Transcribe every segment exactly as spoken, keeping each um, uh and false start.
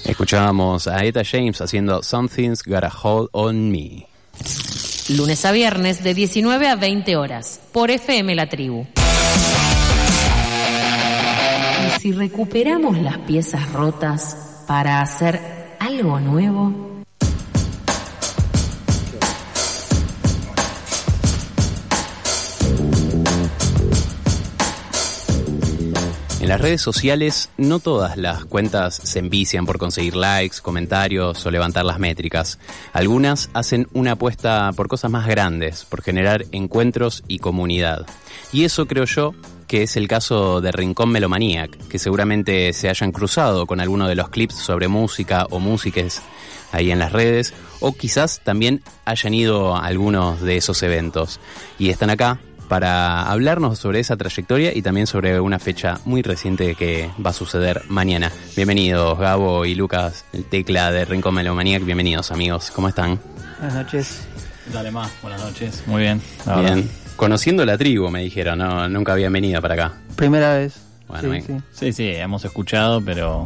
Escuchábamos a Etta James haciendo Something's Got a Hold on Me. Lunes a viernes de diecinueve a veinte horas por F M La Tribu. Y si recuperamos las piezas rotas para hacer algo nuevo. En las redes sociales, no todas las cuentas se envician por conseguir likes, comentarios o levantar las métricas. Algunas hacen una apuesta por cosas más grandes, por generar encuentros y comunidad. Y eso creo yo que es el caso de Rincón Melomaniac, que seguramente se hayan cruzado con alguno de los clips sobre música o músiques ahí en las redes, o quizás también hayan ido a algunos de esos eventos. Y están acá para hablarnos sobre esa trayectoria y también sobre una fecha muy reciente que va a suceder mañana. Bienvenidos Gabo y Lucas, el tecla de Rincón Melomaniac. Bienvenidos amigos, ¿cómo están? Buenas noches. Dale más, buenas noches. Muy bien. Bien. Verdad. Conociendo la tribu me dijeron, no, nunca habían venido para acá. Primera vez. Bueno, sí, sí. sí, sí, hemos escuchado, pero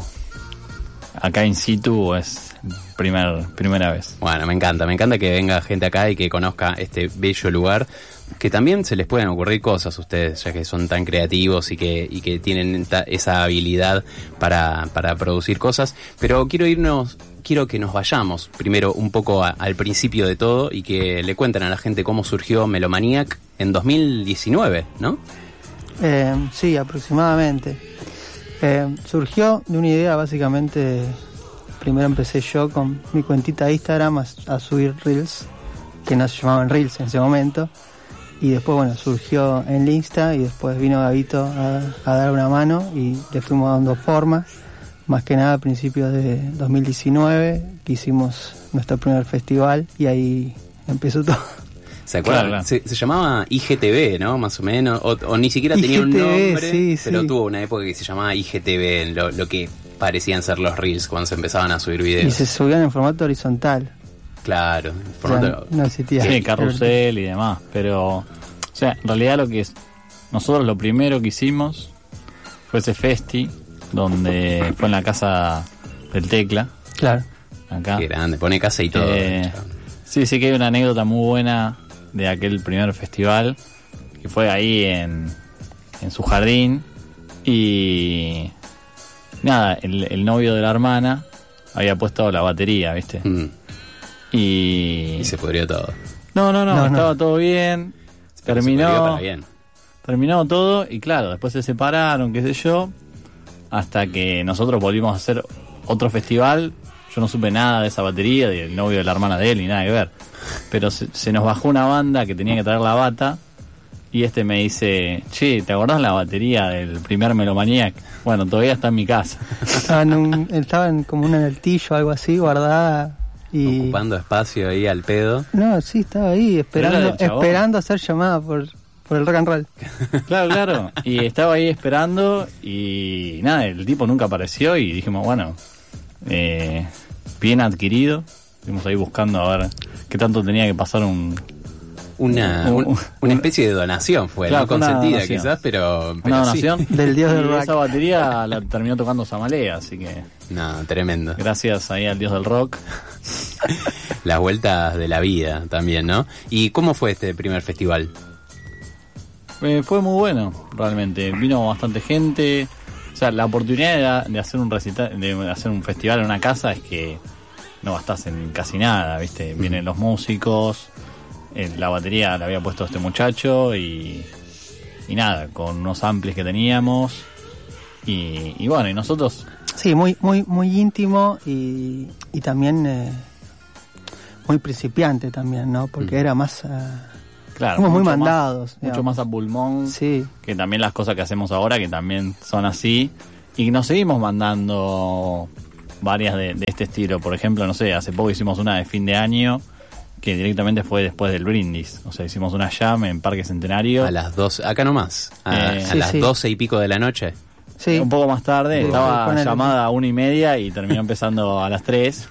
acá in situ es primer, primera vez. Bueno, me encanta, me encanta que venga gente acá y que conozca este bello lugar. Que también se les pueden ocurrir cosas a ustedes, ya que son tan creativos y que y que tienen ta, esa habilidad para, para producir cosas. Pero quiero irnos, quiero que nos vayamos primero un poco a, al principio de todo y que le cuenten a la gente cómo surgió Melomaniac en dos mil diecinueve, ¿no? Eh, sí, aproximadamente. Eh, surgió de una idea, básicamente. Primero empecé yo con mi cuentita de Instagram a, a subir reels, que no se llamaban reels en ese momento. Y después, bueno, surgió en el Insta y después vino Gabito a, a dar una mano y le fuimos dando forma. Más que nada a principios de dos mil diecinueve, que hicimos nuestro primer festival y ahí empezó todo. ¿Se acuerdan? Claro. Se, se llamaba I G T V, ¿no? Más o menos. O, o ni siquiera tenía I G T V, un nombre, sí, pero sí. Tuvo una época que se llamaba I G T V, lo, lo que parecían ser los reels cuando se empezaban a subir videos. Y se subían en formato horizontal. Claro, formato, o sea, no existía. Sí, carrusel y demás, pero, o sea, en realidad lo que es, nosotros lo primero que hicimos fue ese festi, donde fue en la casa del Tecla. Claro. Acá. Qué grande, pone casa y todo. Eh, sí, sí que hay una anécdota muy buena de aquel primer festival, que fue ahí en, en su jardín, y nada, el, el novio de la hermana había puesto la batería, ¿viste? Mm. Y... y se pudrió todo. No, no, no, no estaba no. todo bien. Pero terminó. bien. Terminó todo y claro, después se separaron, qué sé yo, hasta que nosotros volvimos a hacer otro festival. Yo no supe nada de esa batería, del novio de la hermana de él, ni nada que ver. Pero se, se nos bajó una banda que tenía que traer la bata y este me dice, che, ¿te acordás la batería del primer Melomaniac? Bueno, todavía está en mi casa. Estaba en, un, estaba en como un altillo o algo así, guardada. Y... ocupando espacio ahí al pedo. No, sí, estaba ahí esperando esperando a ser llamada por, por el rock and roll. Claro, claro. Y estaba ahí esperando y nada, el tipo nunca apareció y dijimos, bueno, eh, bien adquirido. Estuvimos ahí buscando a ver qué tanto tenía que pasar un... Una, un, un, una especie de donación fue, claro, no consentida quizás, pero, pero una donación sí. Del dios del y rock. Esa batería la terminó tocando Samalea, así que... No, tremendo. Gracias ahí al dios del rock. Las vueltas de la vida también, ¿no? ¿Y cómo fue este primer festival? Eh, fue muy bueno, realmente. Vino bastante gente. O sea, la oportunidad de, de hacer un recital, de hacer un festival en una casa es que no gastás en casi nada, ¿viste? Vienen los músicos, eh, la batería la había puesto este muchacho y, y nada, con unos amplis que teníamos y, y bueno, y nosotros... Sí, muy muy muy íntimo y, y también eh, muy principiante también, ¿no? Porque mm. era más... Uh, claro, como muy mucho mandados. Más, mucho más a pulmón sí. que también las cosas que hacemos ahora, que también son así. Y nos seguimos mandando varias de, de este estilo. Por ejemplo, no sé, hace poco hicimos una de fin de año que directamente fue después del brindis. O sea, hicimos una jam en Parque Centenario. A las doce, acá nomás, a, eh, a sí, las sí. doce y pico de la noche. Sí. Un poco más tarde, sí, estaba sí, llamada a una y media y terminó empezando a las tres,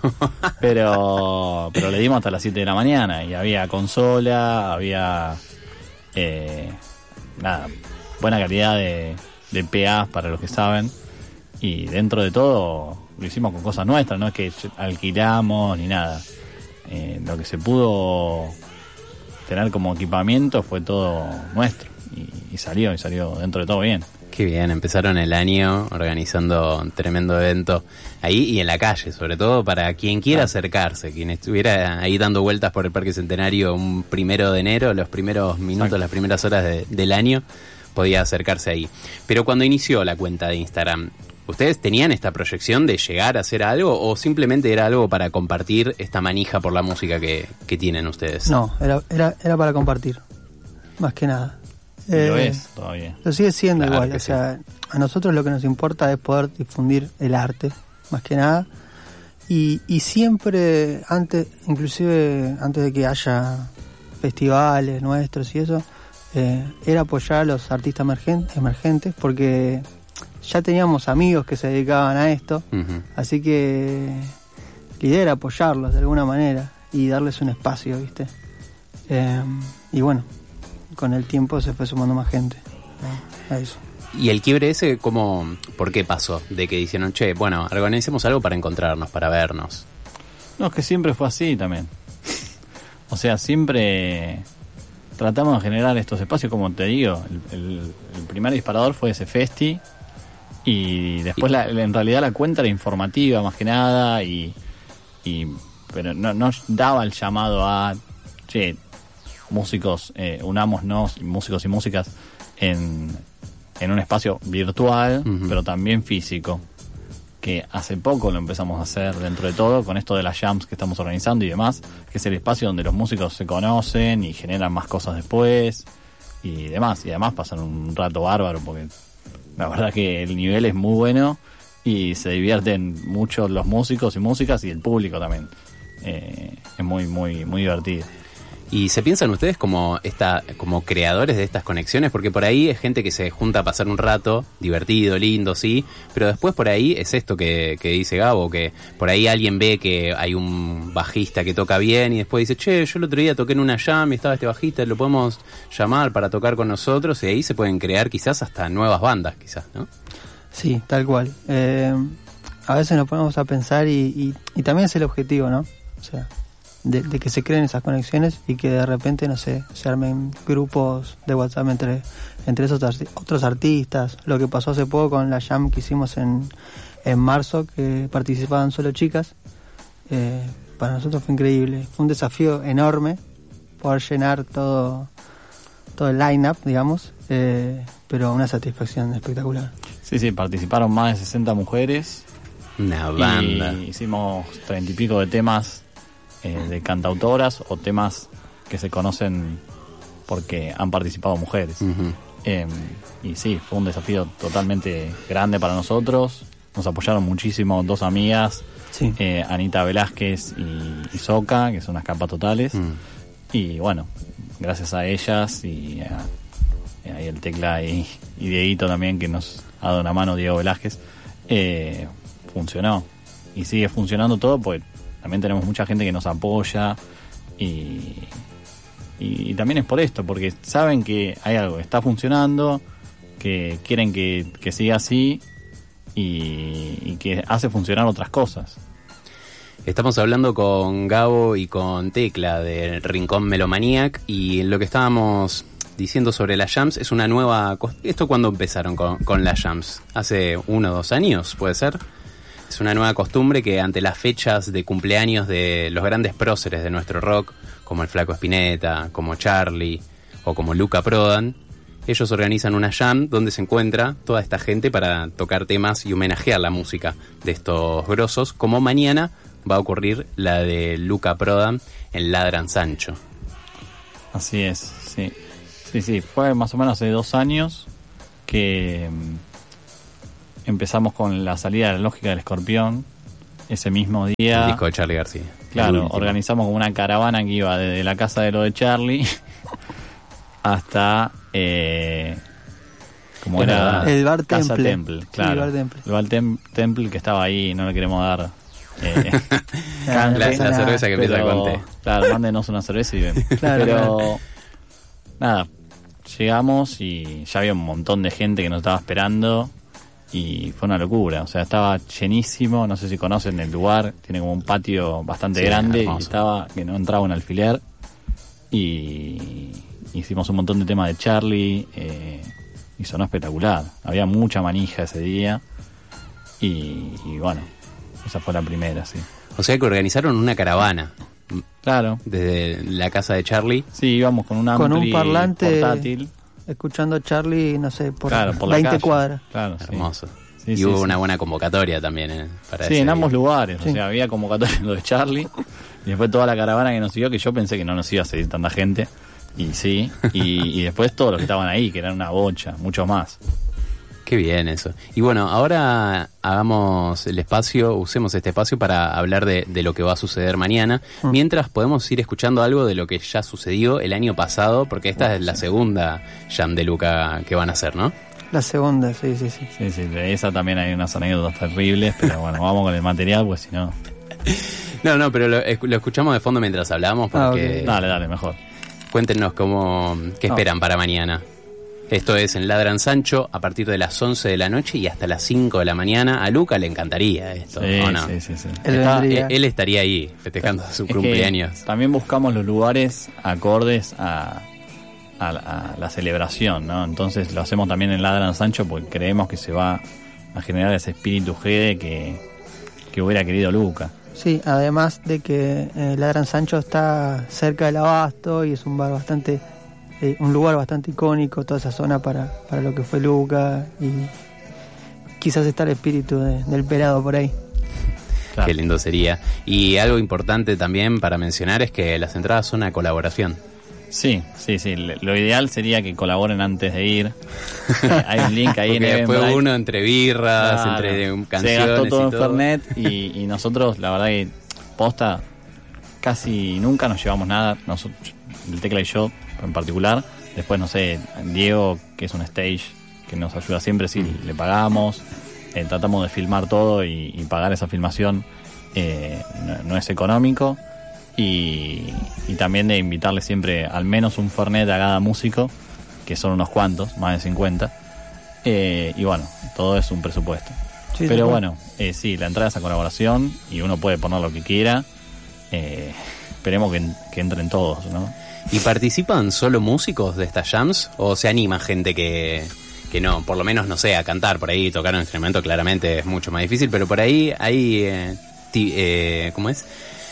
pero pero le dimos hasta las siete de la mañana y había consola, había eh, nada, buena calidad de, de P A para los que saben y dentro de todo lo hicimos con cosas nuestras, no es que alquilamos ni nada. Eh, lo que se pudo tener como equipamiento fue todo nuestro y, y salió, y salió dentro de todo bien. Qué bien, empezaron el año organizando un tremendo evento ahí y en la calle, sobre todo para quien quiera Ah. acercarse, quien estuviera ahí dando vueltas por el Parque Centenario un primero de enero, los primeros minutos, Exacto. las primeras horas de- del año, podía acercarse ahí. Pero cuando inició la cuenta de Instagram, ¿ustedes tenían esta proyección de llegar a hacer algo o simplemente era algo para compartir esta manija por la música que, que tienen ustedes? No, era, era, era para compartir, más que nada. Y lo Eh, es todavía. Lo sigue siendo Claro igual, que o sea, a nosotros lo que nos importa es poder difundir el arte, más que nada, y, y siempre, antes, inclusive antes de que haya festivales nuestros y eso, eh, era apoyar a los artistas emergen- emergentes, porque ya teníamos amigos que se dedicaban a esto, Ujú. así que la idea era apoyarlos de alguna manera y darles un espacio, ¿viste? Eh, y bueno, con el tiempo se fue sumando más gente, ¿no? A eso. ¿Y el quiebre ese, cómo, por qué pasó? De que dijeron, che, bueno, organicemos algo para encontrarnos, para vernos. No, es que siempre fue así también. O sea, siempre tratamos de generar estos espacios, como te digo. El, el- el primer disparador fue ese festi. Y después, la- en realidad, la cuenta era informativa más que nada. Y, y pero no, no daba el llamado a, che, músicos, eh, unámonos, músicos y músicas, en, en un espacio virtual, Ujú. pero también físico. Que hace poco lo empezamos a hacer dentro de todo, con esto de las jams que estamos organizando y demás, que es el espacio donde los músicos se conocen y generan más cosas después y demás. Y además pasan un rato bárbaro, porque la verdad que el nivel es muy bueno y se divierten mucho los músicos y músicas y el público también. Eh, es muy, muy, muy divertido. ¿Y se piensan ustedes como esta, como creadores de estas conexiones? Porque por ahí es gente que se junta a pasar un rato, divertido, lindo, sí, pero después por ahí es esto que, que dice Gabo, que por ahí alguien ve que hay un bajista que toca bien y después dice, che, yo el otro día toqué en una jam y estaba este bajista, lo podemos llamar para tocar con nosotros, y ahí se pueden crear quizás hasta nuevas bandas, quizás, ¿no? Sí, tal cual. Eh, a veces nos ponemos a pensar y, y, y también es el objetivo, ¿no? O sea, de, de que se creen esas conexiones y que de repente, no sé, se armen grupos de WhatsApp entre, entre esos arti- otros artistas. Lo que pasó hace poco con la jam que hicimos en, en marzo, que participaban solo chicas. Eh, para nosotros fue increíble. Fue un desafío enorme poder llenar todo, todo el line-up, digamos, eh, pero una satisfacción espectacular. Sí, sí, participaron más de sesenta mujeres. Una banda. Y hicimos treinta y pico de temas eh, de cantautoras o temas que se conocen porque han participado mujeres. Ujú. Eh, y sí, fue un desafío totalmente grande para nosotros. Nos apoyaron muchísimo dos amigas, Sí. eh, Anita Velázquez y, y Soca, que son unas capas totales. Mm. Y bueno, gracias a ellas y a, y a el Tecla y, y Dieguito también, que nos ha dado una mano, Diego Velázquez, eh, funcionó. Y sigue funcionando todo, porque también tenemos mucha gente que nos apoya y, y, y también es por esto, porque saben que hay algo que está funcionando, que quieren que, que siga así y, y que hace funcionar otras cosas. Estamos hablando con Gabo y con Tecla del Rincón Melomaniac, y lo que estábamos diciendo sobre las jams es una nueva... cos- ¿Esto cuándo empezaron con, con las jams? ¿Hace uno o dos años, puede ser? Es una nueva costumbre que ante las fechas de cumpleaños de los grandes próceres de nuestro rock, como el Flaco Spinetta, como Charlie o como Luca Prodan, ellos organizan una jam donde se encuentra toda esta gente para tocar temas y homenajear la música de estos grosos, como mañana va a ocurrir la de Luca Prodan en Ladran Sancho. Así es, sí. Sí, sí, fue más o menos hace dos años que mm, empezamos con la salida de La Lógica del Escorpión. Ese mismo El día, disco de Charlie García. El claro, último. organizamos como una caravana que iba desde la casa de lo de Charlie hasta... Eh, ¿cómo Es era? verdad. El Bar Casa Temple. Temple, Sí, claro. el Bar Temple. El Bar Tem- Temple que estaba ahí, no le queremos dar... Eh, Ah, La, pasa la nada. cerveza que empieza pero, con T. claro, mándenos una cerveza y ven. Claro, pero claro. nada, llegamos y ya había un montón de gente que nos estaba esperando y fue una locura. O sea, estaba llenísimo, no sé si conocen el lugar, tiene como un patio bastante Sí, grande, hermoso. y estaba que no entraba un alfiler, y hicimos un montón de temas de Charlie, eh, y sonó espectacular. Había mucha manija ese día, y, y bueno, esa fue la primera, sí. O sea que organizaron una caravana Claro, desde la casa de Charlie. sí, íbamos con un Con un ampli parlante portátil. Escuchando a Charlie, no sé, por, Claro, por la veinte calle. cuadras. Claro, sí. Hermoso. Sí, y sí, hubo sí. una buena convocatoria también eh, para Sí, ese en ambos día. lugares. Sí. O sea, había convocatoria en lo de Charlie. Y después toda la caravana que nos siguió, que yo pensé que no nos iba a seguir tanta gente. Y sí. Y, y después todos los que estaban ahí, que eran una bocha, muchos más. Qué bien eso. Y bueno, ahora hagamos el espacio, usemos este espacio para hablar de, de lo que va a suceder mañana. Mm. Mientras podemos ir escuchando algo de lo que ya sucedió el año pasado, porque esta es la segunda Jam de Luca que van a hacer, ¿no? La segunda, sí, sí, sí. Sí, sí, de esa también hay unas anécdotas terribles. Pero bueno, vamos con el material, pues si no. No, no, pero lo, escu- lo escuchamos de fondo mientras hablamos, Ah, porque ok. Dale, dale, mejor. cuéntenos cómo, qué No. esperan para mañana. Esto es en Ladran Sancho a partir de las once de la noche y hasta las cinco de la mañana. A Luca le encantaría esto, Sí, ¿o no? sí, sí, sí. Él Está- vendría. Él, él estaría ahí festejando su Es que cumpleaños. también buscamos los lugares acordes a, a, la- a la celebración, ¿no? Entonces lo hacemos también en Ladran Sancho porque creemos que se va a generar ese espíritu G que, que hubiera querido Luca. Sí, además de que eh, Ladran Sancho está cerca del Abasto y es un bar bastante, eh, un lugar bastante icónico, toda esa zona para, para lo que fue Luca, y quizás está el espíritu de- del pelado por ahí. Claro. Qué lindo sería. Y algo importante también para mencionar es que las entradas son a colaboración. Sí, sí, sí. Le- Lo ideal sería que colaboren antes de ir. Eh, hay un link ahí en Porque después Eventbrite. uno entre birras, Claro. entre um, Se canciones gastó todo y en todo. Fernet y, y nosotros, la verdad que posta, casi nunca nos llevamos nada. Nosotros, el Tecla y yo en particular. Después, no sé, Diego, que es un stage que nos ayuda siempre, sí, le pagamos. Eh, tratamos de filmar todo y, y pagar esa filmación eh, no, no es económico. Y, y también de invitarle siempre al menos un Fernet a cada músico, que son unos cuantos, más de cincuenta. Eh, y bueno, todo es un presupuesto. Sí, Pero tal cual. bueno, eh, sí, la entrada es a colaboración y uno puede poner lo que quiera. Eh, esperemos que, que entren todos, ¿no? ¿Y participan solo músicos de estas jams? ¿O se anima gente que, que no, por lo menos, no sé, a cantar por ahí, tocar un instrumento? Claramente es mucho más difícil, pero por ahí hay, eh, ti- eh, ¿cómo es?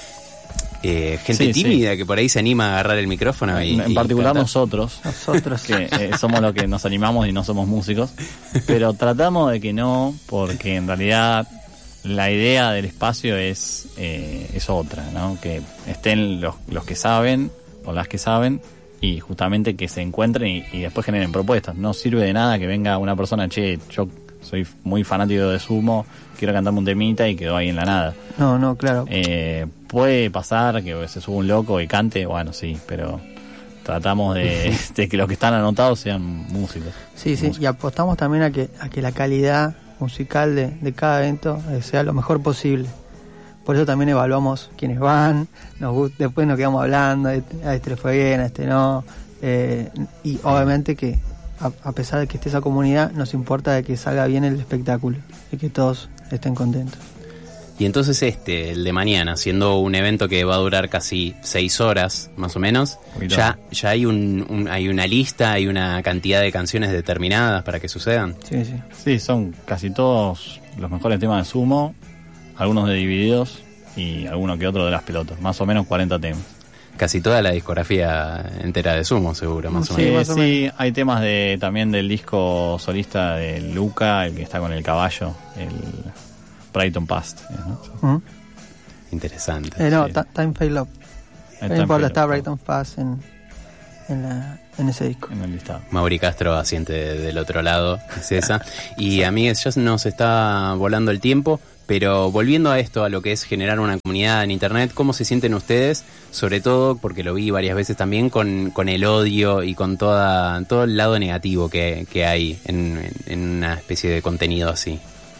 Eh, gente Sí, sí. tímida que por ahí se anima a agarrar el micrófono y En y particular cantar. nosotros, Nosotros. que eh, somos los que nos animamos y no somos músicos, pero tratamos de que no, porque en realidad la idea del espacio es eh, es otra, ¿no? Que estén los, los que saben o las que saben y justamente que se encuentren y, y después generen propuestas. No sirve de nada que venga una persona, che, yo soy muy fanático de Sumo, quiero cantarme un temita y quedó ahí en la nada. No, no, claro. Eh, puede pasar que se suba un loco y cante, bueno, sí, pero tratamos de, de que los que están anotados sean músicos. Sí, sí, Músicos. y apostamos también a que, a que la calidad musical de, de cada evento eh, sea lo mejor posible. Por eso también evaluamos quiénes van, nos gust- después nos quedamos hablando, a este, a este le fue bien, a este no. eh, y obviamente que a, a pesar de que esté esa comunidad, nos importa de que salga bien el espectáculo y que todos estén contentos. Y entonces este, el de mañana, siendo un evento que va a durar casi seis horas, más o menos, Poquito. ya, ya hay un, un- hay una lista, hay una cantidad de canciones determinadas para que sucedan. Sí, sí. Sí, son casi todos los mejores temas de Sumo, algunos de Divididos y alguno que otro de las pelotas, más o menos cuarenta temas. Casi toda la discografía entera de Sumo, seguro, más o Sí, menos. más o sí, hay temas de también del disco solista de Luca, el que está con el caballo, el Brighton Past. ¿eh? ¿no? ¿Mm? Interesante. Eh, no, Sí. Ta- Time Fail Up. Ahí No importa, en está Pelo, Brighton Fast en, en, la, en ese disco. en el listado. Mauri Castro asiente del otro lado, es esa. Y amigues, ya nos está volando el tiempo, pero volviendo a esto, a lo que es generar una comunidad en internet, ¿cómo se sienten ustedes? Sobre todo, porque lo vi varias veces también, con, con el odio y con toda, todo el lado negativo que, que hay en, en una especie de contenido así.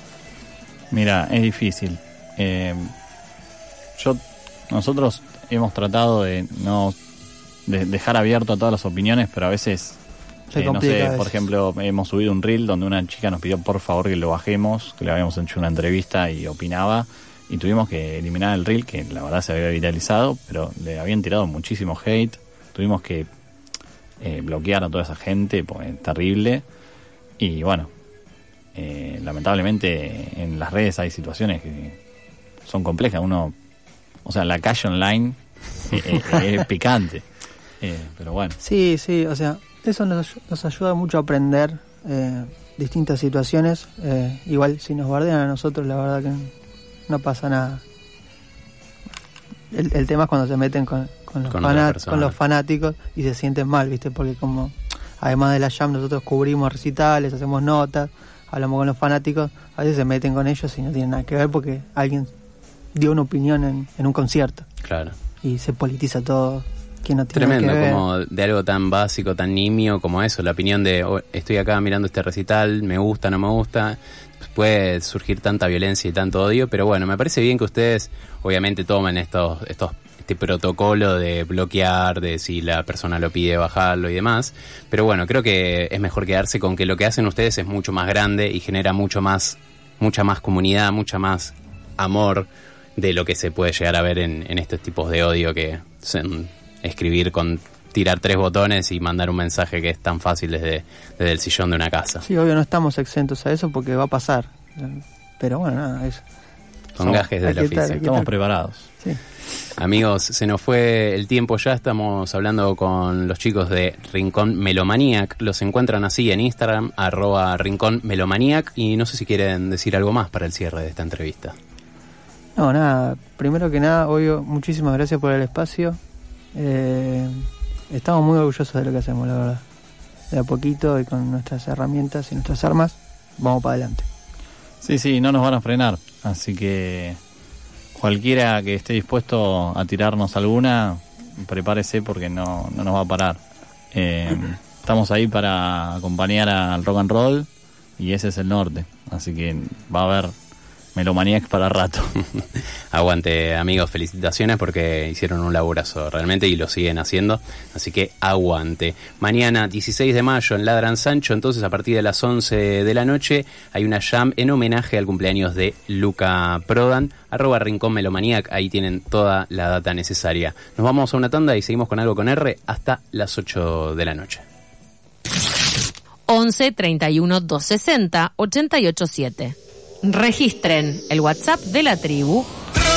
Mira, es difícil. Eh, yo, nosotros hemos tratado de no de dejar abierto a todas las opiniones, pero a veces se eh, no complica a sé, veces. por ejemplo, hemos subido un reel donde una chica nos pidió por favor que lo bajemos, que le habíamos hecho una entrevista y opinaba, y tuvimos que eliminar el reel, que la verdad se había viralizado, pero le habían tirado muchísimo hate, tuvimos que eh, bloquear a toda esa gente, pues es terrible, y bueno, eh, lamentablemente en las redes hay situaciones que son complejas, uno, o sea, la calle online eh, eh, es picante, eh, pero bueno. Sí, sí, o sea, eso nos, nos ayuda mucho a aprender eh, distintas situaciones. Eh, igual si nos guardian a nosotros, la verdad que no pasa nada. El, el tema es cuando se meten con, con, los, Con fanat, otras con los personas. fanáticos y se sienten mal, ¿viste? Porque como además de la jam nosotros cubrimos recitales, hacemos notas, hablamos con los fanáticos, a veces se meten con ellos y no tienen nada que ver porque alguien dio una opinión en, en un concierto Claro. y se politiza todo. Que no tiene Tremendo, que ver. como de algo tan básico, tan nimio como eso, la opinión de oh, estoy acá mirando este recital, me gusta, no me gusta, puede surgir tanta violencia y tanto odio, pero bueno, me parece bien que ustedes obviamente tomen estos, estos este protocolo de bloquear, de si la persona lo pide bajarlo y demás, pero bueno, creo que es mejor quedarse con que lo que hacen ustedes es mucho más grande y genera mucho más, mucha más comunidad, mucha más amor de lo que se puede llegar a ver en, en estos tipos de odio que son escribir con tirar tres botones y mandar un mensaje que es tan fácil desde, desde el sillón de una casa. Sí, obvio, no estamos exentos a eso porque va a pasar. Pero bueno, nada, eso. Son Somos- gajes del hay que estar- oficio. hay que Estamos estar- preparados. Sí. Amigos, se nos fue el tiempo ya, estamos hablando con los chicos de Rincón Melomaniac, los encuentran así en Instagram, arroba Rincón Melomaniac, y no sé si quieren decir algo más para el cierre de esta entrevista. No, nada, primero que nada, obvio, muchísimas gracias por el espacio. Eh, estamos muy orgullosos de lo que hacemos, la verdad. De a poquito y con nuestras herramientas y nuestras armas, vamos para adelante. Sí, sí, no nos van a frenar, así que cualquiera que esté dispuesto a tirarnos alguna, prepárese porque no, no nos va a parar. Eh, estamos ahí para acompañar al rock and roll y ese es el norte, así que va a haber Melomaniac para rato. Aguante, amigos, felicitaciones porque hicieron un laburazo realmente y lo siguen haciendo, así que aguante. Mañana dieciséis de mayo en Ladran Sancho, entonces a partir de las once de la noche hay una jam en homenaje al cumpleaños de Luca Prodan, arroba Rincón Melomaniac, ahí tienen toda la data necesaria. Nos vamos a una tanda y seguimos con algo con R hasta las ocho de la noche. once treinta y uno doscientos sesenta ochenta y ocho siete. Registren el WhatsApp de la tribu